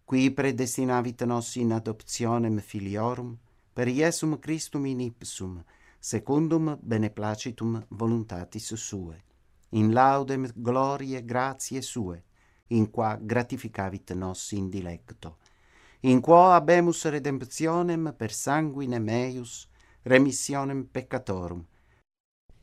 qui predestinavit nos in adoptionem filiorum, per Iesum Christum in ipsum, secundum beneplacitum voluntatis sue, in laudem gloriae gratiae sue, in qua gratificavit nos in dilecto, in quo habemus redemptionem per sanguine meius, remissionem peccatorum,